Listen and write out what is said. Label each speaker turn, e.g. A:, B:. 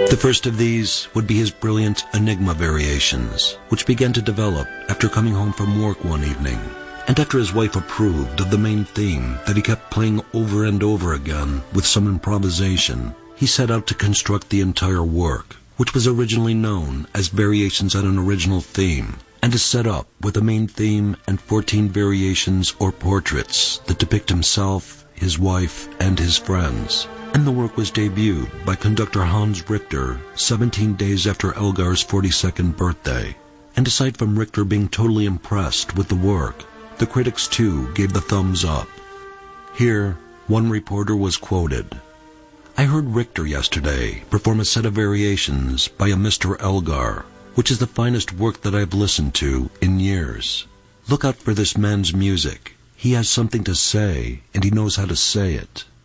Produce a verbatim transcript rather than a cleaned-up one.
A: The first of these would be his brilliant Enigma variations, which began to develop after coming home from work one evening, and after his wife approved of the main theme that he kept playing over and over again with some improvisation. He set out to construct the entire work, which was originally known as Variations on an Original Theme, and is set up with a main theme and fourteen variations or portraits that depict himself, his wife, and his friends. And the work was debuted by conductor Hans Richter seventeen days after Elgar's forty-second birthday. And aside from Richter being totally impressed with the work, the critics too gave the thumbs up. Here, one reporter was quoted, "I heard Richter yesterday perform a set of variations by a Mister Elgar, which is the finest work that I've listened to in years. Look out for this man's music. He has something to say, and he knows how to say it."